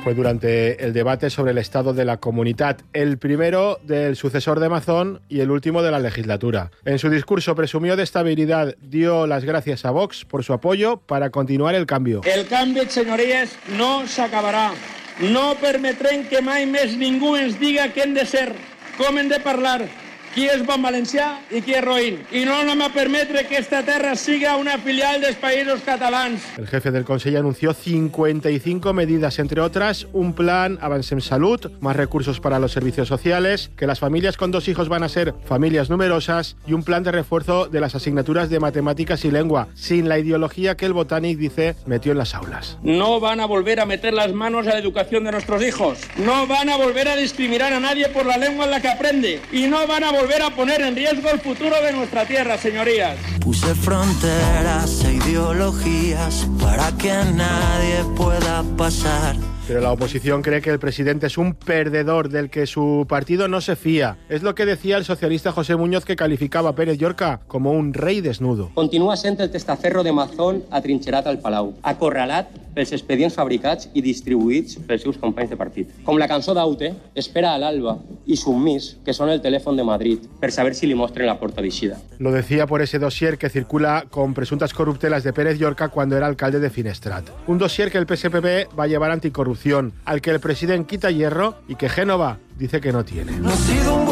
Fue durante el debate sobre el estado de la comunitat, el primero del sucesor de Mazón y el último de la legislatura. En su discurso presumió de estabilidad, dio las gracias a Vox por su apoyo para continuar el cambio. El canvi, senyories, no s'acabarà. No permetrem que mai més ningú ens diga què hem de ser, com hem de parlar, qui és bon valencià i qui és roïn. I no anem a permetre que esta terra siga una filial dels països catalans. El jefe del Consejo anunció 55 medidas, entre otras, un plan Avancem Salut, más recursos para los servicios sociales, que las familias con 2 hijos van a ser familias numerosas y un plan de refuerzo de las asignaturas de matemáticas y lengua, sin la ideología que el Botànic, dice, metió en las aulas. No van a volver a meter las manos a la educación de nuestros hijos. No van a volver a discriminar a nadie por la lengua en la que aprende. Y no van a volver a poner en riesgo el futuro de nuestra tierra, señorías. Puse fronteras e ideologías para que nadie pueda pasar. Pero la oposición cree que el presidente es un perdedor del que su partido no se fía. Es lo que decía el socialista José Muñoz, que calificaba a Pérez Llorca como un rei desnudo. Continua sent el testaferro de Mazón atrinxerat al Palau, acorralat pels expedients fabricats i distribuïts pels seus companys de partit. Com la cançó d'Aute, espera a l'alba i submís que sona el telèfon de Madrid per saber si li mostren la porta d'eixida. Lo decía por ese dossier que circula con presuntas corruptelas de Pérez Llorca cuando era alcalde de Finestrat. Un dossier que el PSPB va a llevar anticorrupción, al que el presidente quita hierro y que Génova dice que no tiene.